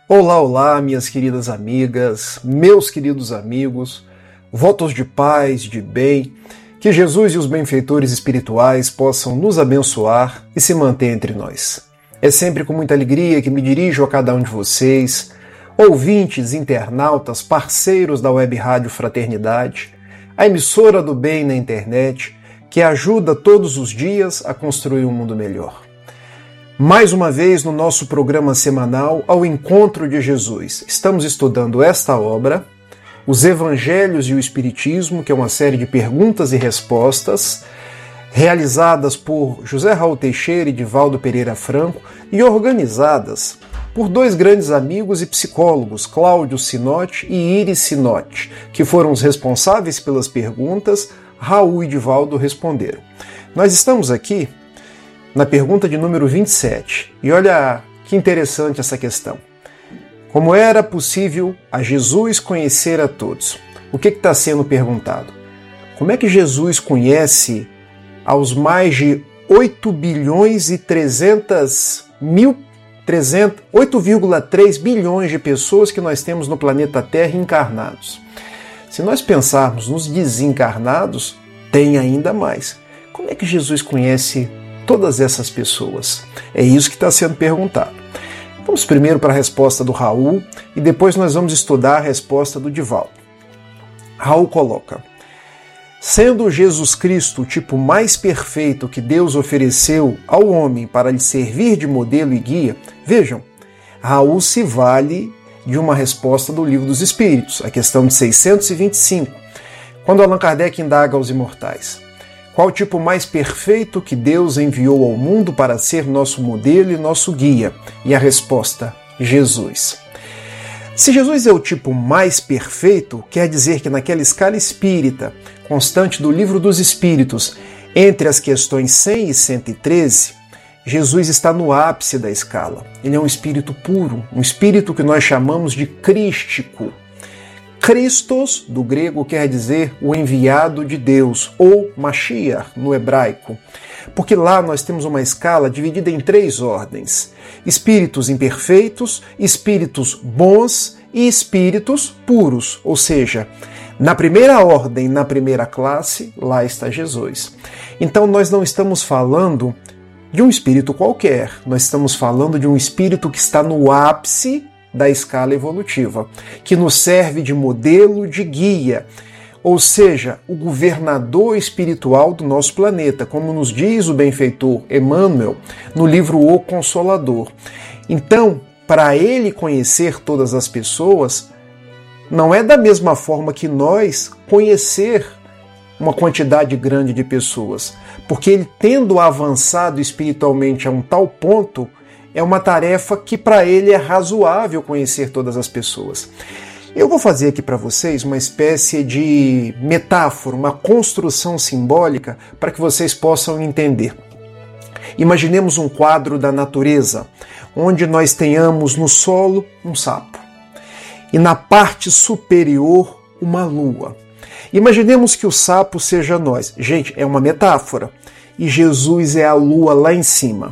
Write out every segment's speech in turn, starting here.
Olá, olá, minhas queridas amigas, meus queridos amigos, votos de paz, de bem, que Jesus e os benfeitores espirituais possam nos abençoar e se manter entre nós. É sempre com muita alegria que me dirijo a cada um de vocês, ouvintes, internautas, parceiros da Web Rádio Fraternidade, a emissora do bem na internet, que ajuda todos os dias a construir um mundo melhor. Mais uma vez no nosso programa semanal Ao Encontro de Jesus. Estamos estudando esta obra, Os Evangelhos e o Espiritismo, que é uma série de perguntas e respostas realizadas por José Raul Teixeira e Divaldo Pereira Franco e organizadas por dois grandes amigos e psicólogos, Cláudio Sinotti e Iris Sinotti, que foram os responsáveis pelas perguntas. Raul e Divaldo responderam. Nós estamos aqui na pergunta de número 27. E olha que interessante essa questão. Como era possível a Jesus conhecer a todos? O que está sendo perguntado? Como é que Jesus conhece aos mais de 8,3 bilhões de pessoas que nós temos no planeta Terra encarnados? Se nós pensarmos nos desencarnados, tem ainda mais. Como é que Jesus conhece todas essas pessoas? É isso que está sendo perguntado. Vamos primeiro para a resposta do Raul e depois nós vamos estudar a resposta do Divaldo. Raul coloca: sendo Jesus Cristo o tipo mais perfeito que Deus ofereceu ao homem para lhe servir de modelo e guia, vejam, Raul se vale de uma resposta do Livro dos Espíritos, a questão de 625, quando Allan Kardec indaga aos imortais: qual o tipo mais perfeito que Deus enviou ao mundo para ser nosso modelo e nosso guia? E a resposta: Jesus. Se Jesus é o tipo mais perfeito, quer dizer que naquela escala espírita, constante do Livro dos Espíritos, entre as questões 100 e 113, Jesus está no ápice da escala. Ele é um espírito puro, um espírito que nós chamamos de crístico. Christos, do grego, quer dizer o enviado de Deus, ou Mashiach, no hebraico. Porque lá nós temos uma escala dividida em 3 ordens: espíritos imperfeitos, espíritos bons e espíritos puros. Ou seja, na primeira ordem, na primeira classe, lá está Jesus. Então nós não estamos falando de um espírito qualquer, nós estamos falando de um espírito que está no ápice da escala evolutiva, que nos serve de modelo, de guia, ou seja, o governador espiritual do nosso planeta, como nos diz o benfeitor Emmanuel no livro O Consolador. Então, para ele conhecer todas as pessoas, não é da mesma forma que nós conhecer uma quantidade grande de pessoas, porque ele, tendo avançado espiritualmente a um tal ponto, é uma tarefa que para ele é razoável conhecer todas as pessoas. Eu vou fazer aqui para vocês uma espécie de metáfora, uma construção simbólica para que vocês possam entender. Imaginemos um quadro da natureza, onde nós tenhamos no solo um sapo e na parte superior uma lua. Imaginemos que o sapo seja nós. Gente, é uma metáfora. E Jesus é a lua lá em cima.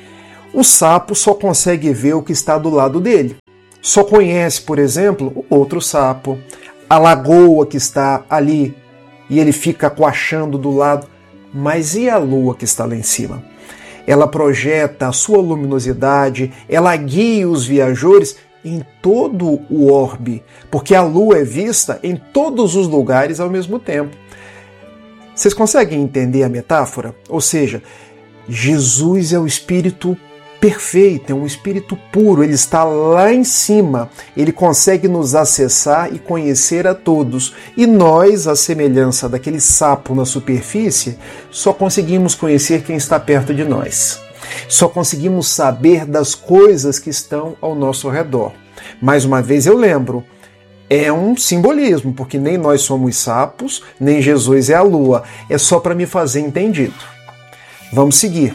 O sapo só consegue ver o que está do lado dele. Só conhece, por exemplo, o outro sapo, a lagoa que está ali e ele fica coachando do lado. Mas e a lua que está lá em cima? Ela projeta a sua luminosidade, ela guia os viajores em todo o orbe, porque a lua é vista em todos os lugares ao mesmo tempo. Vocês conseguem entender a metáfora? Ou seja, Jesus é o Espírito perfeito, é um espírito puro, ele está lá em cima, ele consegue nos acessar e conhecer a todos. E nós, à semelhança daquele sapo na superfície, só conseguimos conhecer quem está perto de nós. Só conseguimos saber das coisas que estão ao nosso redor. Mais uma vez eu lembro, é um simbolismo, porque nem nós somos sapos, nem Jesus é a lua. É só para me fazer entendido. Vamos seguir.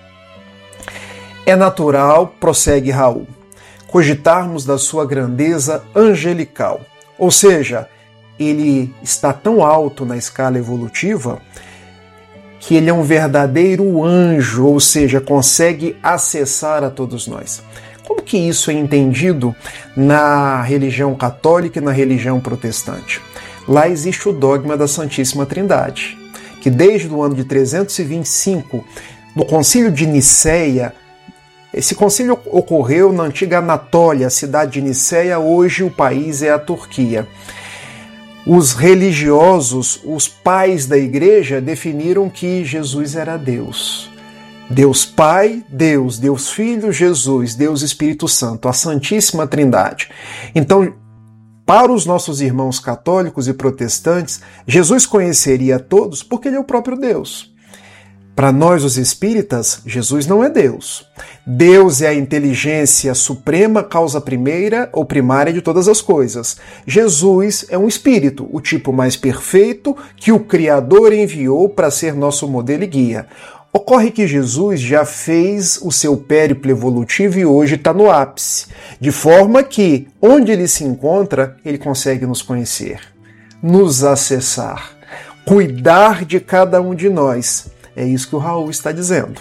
É natural, prossegue Raul, cogitarmos da sua grandeza angelical. Ou seja, ele está tão alto na escala evolutiva que ele é um verdadeiro anjo, ou seja, consegue acessar a todos nós. Como que isso é entendido na religião católica e na religião protestante? Lá existe o dogma da Santíssima Trindade, que desde o ano de 325, no Concílio de Nicéia, esse concílio ocorreu na antiga Anatólia, a cidade de Nicéia, hoje o país é a Turquia. Os religiosos, os pais da igreja, definiram que Jesus era Deus. Deus Pai, Deus Filho, Jesus, Deus Espírito Santo, a Santíssima Trindade. Então, para os nossos irmãos católicos e protestantes, Jesus conheceria a todos porque ele é o próprio Deus. Para nós, os espíritas, Jesus não é Deus. Deus é a inteligência suprema, causa primeira ou primária de todas as coisas. Jesus é um espírito, o tipo mais perfeito que o Criador enviou para ser nosso modelo e guia. Ocorre que Jesus já fez o seu périplo evolutivo e hoje está no ápice, de forma que, onde ele se encontra, ele consegue nos conhecer, nos acessar, cuidar de cada um de nós. É isso que o Raul está dizendo.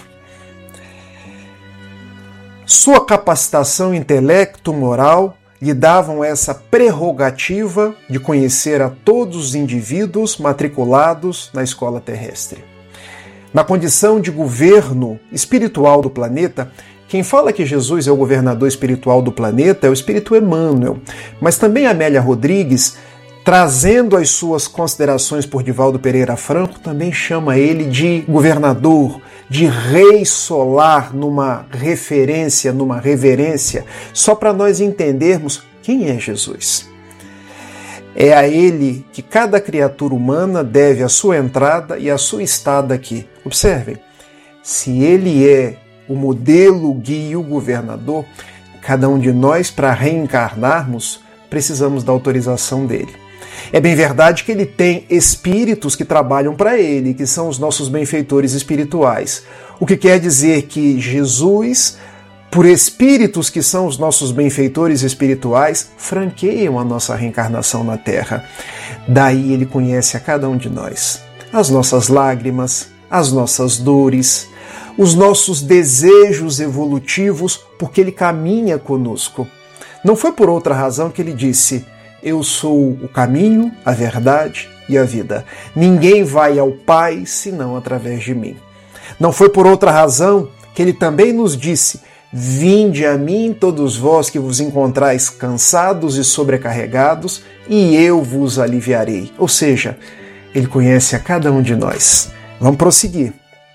Sua capacitação intelecto-moral lhe davam essa prerrogativa de conhecer a todos os indivíduos matriculados na escola terrestre. Na condição de governo espiritual do planeta, quem fala que Jesus é o governador espiritual do planeta é o Espírito Emmanuel, mas também Amélia Rodrigues, trazendo as suas considerações por Divaldo Pereira Franco, também chama ele de governador, de rei solar, numa referência, numa reverência, só para nós entendermos quem é Jesus. É a ele que cada criatura humana deve a sua entrada e a sua estada aqui. Observem, se ele é o modelo, o guia e o governador, cada um de nós, para reencarnarmos, precisamos da autorização dele. É bem verdade que ele tem espíritos que trabalham para ele, que são os nossos benfeitores espirituais. O que quer dizer que Jesus, por espíritos que são os nossos benfeitores espirituais, franqueiam a nossa reencarnação na Terra. Daí ele conhece a cada um de nós. As nossas lágrimas, as nossas dores, os nossos desejos evolutivos, porque ele caminha conosco. Não foi por outra razão que ele disse: eu sou o caminho, a verdade e a vida. Ninguém vai ao Pai senão através de mim. Não foi por outra razão que ele também nos disse: vinde a mim todos vós que vos encontrais cansados e sobrecarregados, e eu vos aliviarei. Ou seja, ele conhece a cada um de nós. Vamos prosseguir.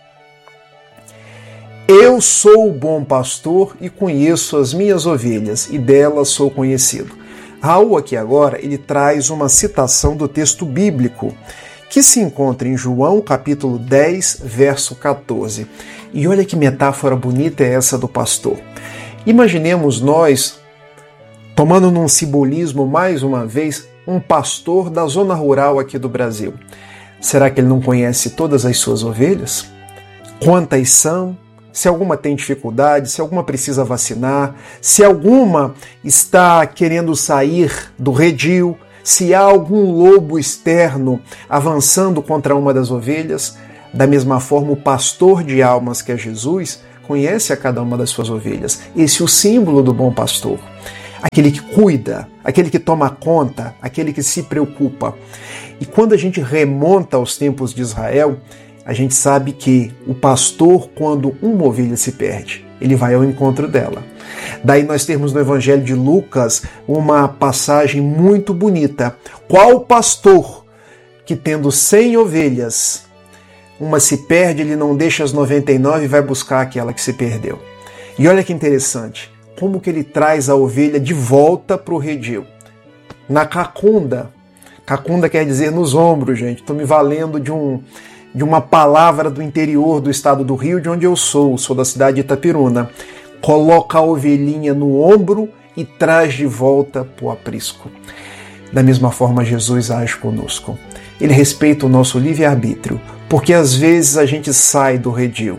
Eu sou o bom pastor e conheço as minhas ovelhas, e delas sou conhecido. Raul aqui agora, ele traz uma citação do texto bíblico, que se encontra em João capítulo 10, verso 14. E olha que metáfora bonita é essa do pastor. Imaginemos nós, tomando num simbolismo mais uma vez, um pastor da zona rural aqui do Brasil. Será que ele não conhece todas as suas ovelhas? Quantas são? Se alguma tem dificuldade, se alguma precisa vacinar, se alguma está querendo sair do redil, se há algum lobo externo avançando contra uma das ovelhas, da mesma forma o pastor de almas, que é Jesus, conhece a cada uma das suas ovelhas. Esse é o símbolo do bom pastor. Aquele que cuida, aquele que toma conta, aquele que se preocupa. E quando a gente remonta aos tempos de Israel, a gente sabe que o pastor, quando uma ovelha se perde, ele vai ao encontro dela. Daí nós temos no Evangelho de Lucas uma passagem muito bonita. Qual pastor que, tendo 100 ovelhas, uma se perde, ele não deixa as 99 e vai buscar aquela que se perdeu? E olha que interessante, como que ele traz a ovelha de volta para o redil? Na cacunda. Cacunda quer dizer nos ombros, gente. Estou me valendo de uma palavra do interior do estado do Rio, de onde eu sou da cidade de Itapiruna. Coloca a ovelhinha no ombro e traz de volta para o aprisco. Da mesma forma, Jesus age conosco. Ele respeita o nosso livre-arbítrio, porque às vezes a gente sai do redil.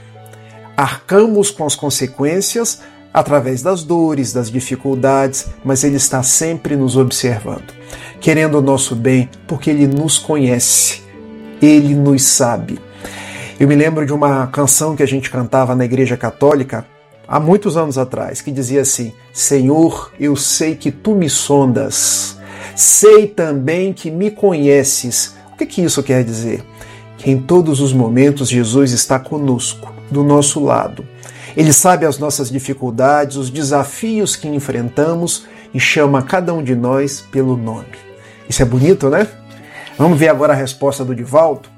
Arcamos com as consequências através das dores, das dificuldades, mas ele está sempre nos observando, querendo o nosso bem, porque ele nos conhece. Ele nos sabe. Eu me lembro de uma canção que a gente cantava na Igreja Católica, há muitos anos atrás, que dizia assim: Senhor, eu sei que tu me sondas, sei também que me conheces. O que isso quer dizer? Que em todos os momentos Jesus está conosco, do nosso lado. Ele sabe as nossas dificuldades, os desafios que enfrentamos e chama cada um de nós pelo nome. Isso é bonito, né? Vamos ver agora a resposta do Divaldo.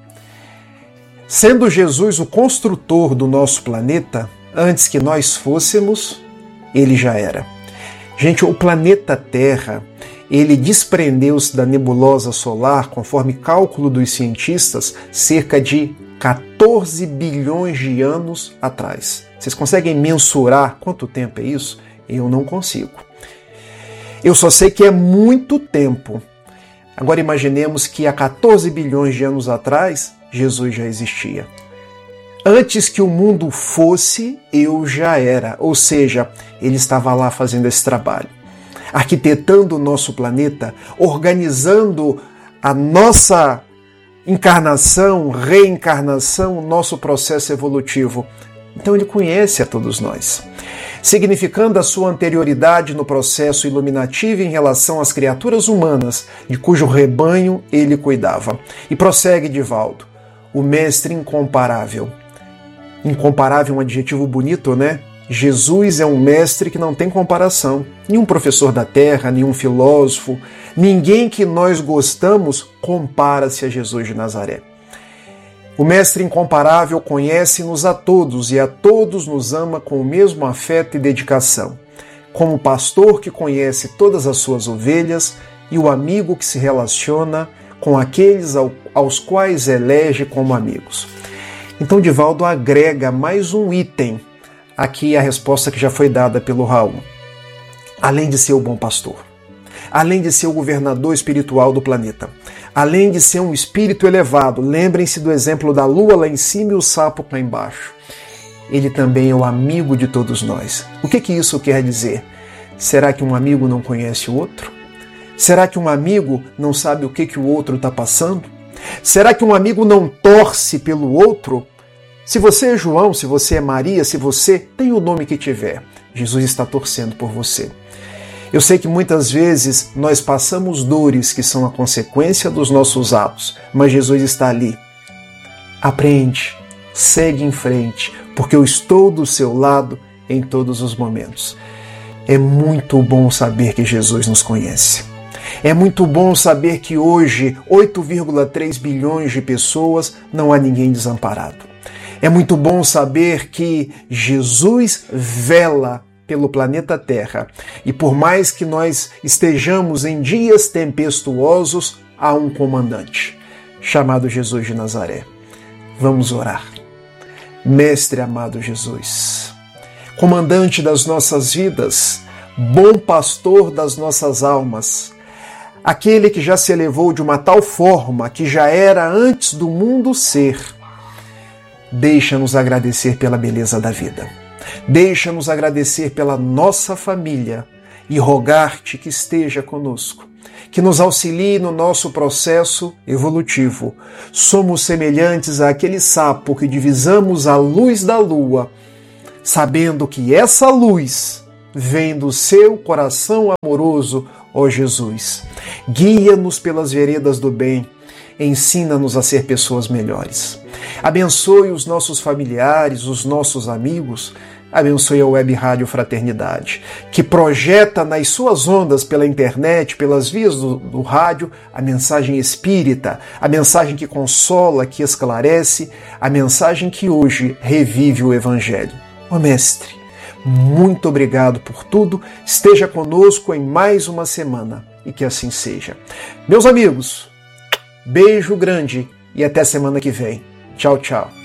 Sendo Jesus o construtor do nosso planeta, antes que nós fôssemos, ele já era. Gente, o planeta Terra, ele desprendeu-se da nebulosa solar, conforme cálculo dos cientistas, cerca de 14 bilhões de anos atrás. Vocês conseguem mensurar quanto tempo é isso? Eu não consigo. Eu só sei que é muito tempo. Agora imaginemos que há 14 bilhões de anos atrás, Jesus já existia. Antes que o mundo fosse, eu já era. Ou seja, ele estava lá fazendo esse trabalho, arquitetando o nosso planeta, organizando a nossa encarnação, reencarnação, o nosso processo evolutivo. Então ele conhece a todos nós, significando a sua anterioridade no processo iluminativo em relação às criaturas humanas, de cujo rebanho ele cuidava. E prossegue Divaldo, o mestre incomparável. Incomparável é um adjetivo bonito, né? Jesus é um mestre que não tem comparação. Nenhum professor da Terra, nenhum filósofo, ninguém que nós gostamos compara-se a Jesus de Nazaré. O mestre incomparável conhece-nos a todos e a todos nos ama com o mesmo afeto e dedicação, como o pastor que conhece todas as suas ovelhas e o amigo que se relaciona com aqueles aos quais elege como amigos. Então Divaldo agrega mais um item aqui à resposta que já foi dada pelo Raul. Além de ser o bom pastor, além de ser o governador espiritual do planeta, além de ser um espírito elevado, lembrem-se do exemplo da lua lá em cima e o sapo lá embaixo, ele também é o amigo de todos nós. O que isso quer dizer? Será que um amigo não conhece o outro? Será que um amigo não sabe o que o outro está passando? Será que um amigo não torce pelo outro? Se você é João, se você é Maria, se você tem o nome que tiver, Jesus está torcendo por você. Eu sei que muitas vezes nós passamos dores que são a consequência dos nossos atos, mas Jesus está ali. Aprende, segue em frente, porque eu estou do seu lado em todos os momentos. É muito bom saber que Jesus nos conhece. É muito bom saber que hoje, 8,3 bilhões de pessoas, não há ninguém desamparado. É muito bom saber que Jesus vela pelo planeta Terra. E por mais que nós estejamos em dias tempestuosos, há um comandante, chamado Jesus de Nazaré. Vamos orar. Mestre amado Jesus, comandante das nossas vidas, bom pastor das nossas almas, aquele que já se elevou de uma tal forma que já era antes do mundo ser, deixa-nos agradecer pela beleza da vida. Deixa-nos agradecer pela nossa família e rogar-te que esteja conosco, que nos auxilie no nosso processo evolutivo. Somos semelhantes àquele sapo que divisamos a luz da lua, sabendo que essa luz vem do seu coração amoroso, ó Jesus. Guia-nos pelas veredas do bem, ensina-nos a ser pessoas melhores. Abençoe os nossos familiares, os nossos amigos. Abençoe a Web Rádio Fraternidade, que projeta nas suas ondas pela internet, pelas vias do rádio, a mensagem espírita, a mensagem que consola, que esclarece, a mensagem que hoje revive o Evangelho. Ó Mestre, muito obrigado por tudo. Esteja conosco em mais uma semana e que assim seja. Meus amigos, beijo grande e até semana que vem. Tchau, tchau.